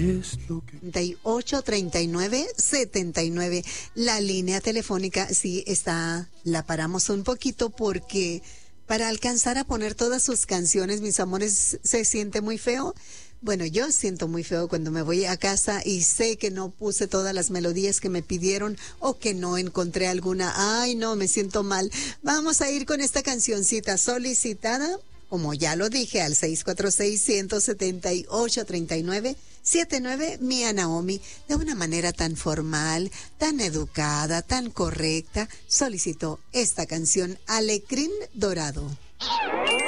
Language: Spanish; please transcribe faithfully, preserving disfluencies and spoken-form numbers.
treinta y ocho, treinta y nueve, setenta y nueve. La línea telefónica, sí, está, la paramos un poquito porque para alcanzar a poner todas sus canciones, mis amores, se siente muy feo. Bueno, yo siento muy feo cuando me voy a casa y sé que no puse todas las melodías que me pidieron o que no encontré alguna. Ay, no, me siento mal. Vamos a ir con esta cancioncita solicitada, como ya lo dije, al seis cuatro seis, uno siete ocho, tres nueve siete nueve, Mía Naomi, de una manera tan formal, tan educada, tan correcta, solicitó esta canción, Alecrín Dorado.